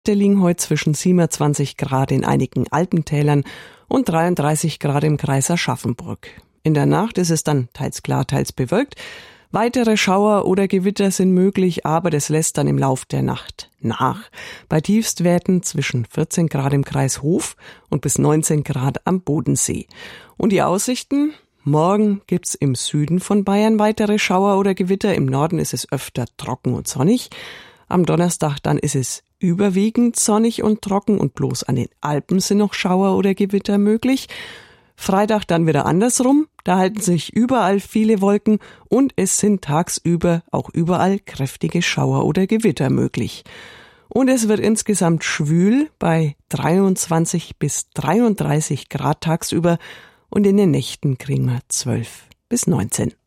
Die liegen heute zwischen 27 Grad in einigen Alpentälern und 33 Grad im Kreis Aschaffenburg. In der Nacht ist es dann teils klar, teils bewölkt. Weitere Schauer oder Gewitter sind möglich, aber das lässt dann im Lauf der Nacht nach. Bei Tiefstwerten zwischen 14 Grad im Kreis Hof und bis 19 Grad am Bodensee. Und die Aussichten? Morgen gibt's im Süden von Bayern weitere Schauer oder Gewitter. Im Norden ist es öfter trocken und sonnig. Am Donnerstag dann ist es überwiegend sonnig und trocken und bloß an den Alpen sind noch Schauer oder Gewitter möglich. Freitag dann wieder andersrum, da halten sich überall viele Wolken und es sind tagsüber auch überall kräftige Schauer oder Gewitter möglich. Und es wird insgesamt schwül bei 23 bis 33 Grad tagsüber und in den Nächten kriegen wir 12 bis 19.